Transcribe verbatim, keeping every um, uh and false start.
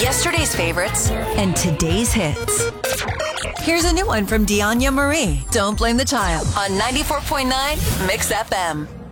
Yesterday's favorites and today's hits. Here's a new one from Deanya Marie. Don't Blame the Child on ninety-four point nine Mix F M.